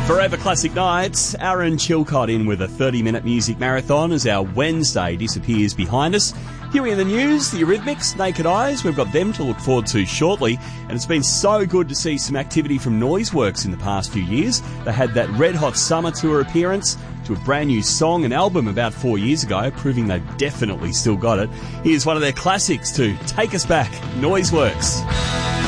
Forever Classic Nights, Aaron Chilcott in with a 30-minute music marathon as our Wednesday disappears behind us. Here in the news, the Eurythmics, Naked Eyes, we've got them to look forward to shortly. And it's been so good to see some activity from Noiseworks in the past few years. They had that Red Hot Summer Tour appearance to a brand new song and album about 4 years ago, proving they've definitely still got it. Here's one of their classics to take us back, Noiseworks.